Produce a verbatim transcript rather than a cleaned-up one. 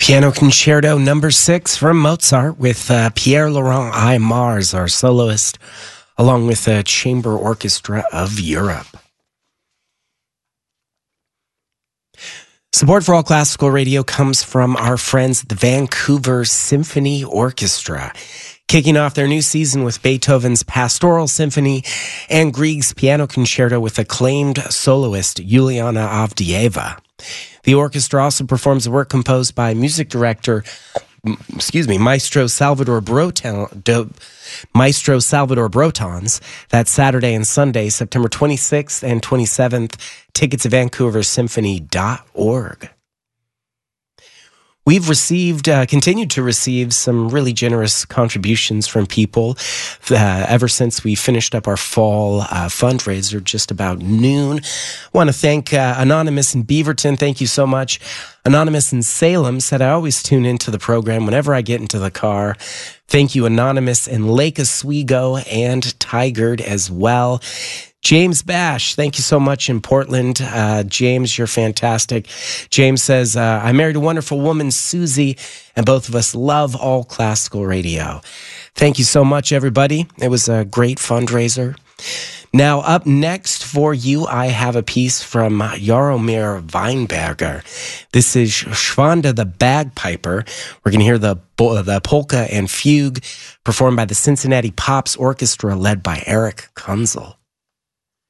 Piano Concerto number six from Mozart with uh, Pierre-Laurent Aimars, our soloist, along with the Chamber Orchestra of Europe. Support for All Classical Radio comes from our friends at the Vancouver Symphony Orchestra, kicking off their new season with Beethoven's Pastoral Symphony and Grieg's Piano Concerto with acclaimed soloist Juliana Avdieva. The orchestra also performs the work composed by music director, excuse me, Maestro Salvador Broton, do, Maestro Salvador Brotons. That's Saturday and Sunday, September twenty-sixth and twenty-seventh. Tickets at vancouver symphony dot org. We've received, uh, continued to receive some really generous contributions from people uh, ever since we finished up our fall uh, fundraiser just about noon. I want to thank uh, Anonymous in Beaverton. Thank you so much. Anonymous in Salem said, I always tune into the program whenever I get into the car. Thank you, Anonymous in Lake Oswego and Tigard as well. James Bash, thank you so much in Portland. Uh, James, you're fantastic. James says, uh, I married a wonderful woman, Susie, and both of us love All Classical Radio. Thank you so much, everybody. It was a great fundraiser. Now, up next for you, I have a piece from Jaromir Weinberger. This is Schwanda the Bagpiper. We're going to hear the, the polka and fugue performed by the Cincinnati Pops Orchestra led by Eric Kunzel.